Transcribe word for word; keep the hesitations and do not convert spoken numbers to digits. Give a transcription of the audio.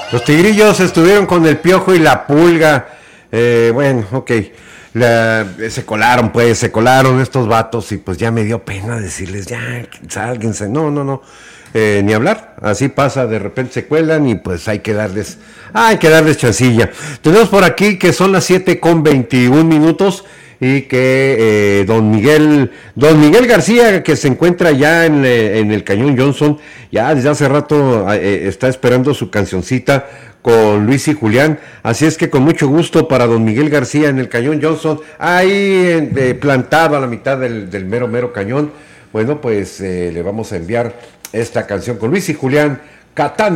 Los tigrillos estuvieron con el Piojo y la Pulga. Eh, bueno, ok. La, se colaron, pues, se colaron estos vatos y pues ya me dio pena decirles, ya, sálguense. No, no, no. Eh, ni hablar. Así pasa, de repente se cuelan y pues hay que darles, ah, hay que darles chancilla. Tenemos por aquí que son las siete con veintiún minutos y que eh, don Miguel, don Miguel García, que se encuentra ya en, eh, en el Cañón Johnson, ya desde hace rato eh, está esperando su cancioncita con Luis y Julián, así es que con mucho gusto para don Miguel García en el Cañón Johnson, ahí eh, plantado a la mitad del, del mero mero cañón. Bueno, pues eh, le vamos a enviar esta canción con Luis y Julián, Catán.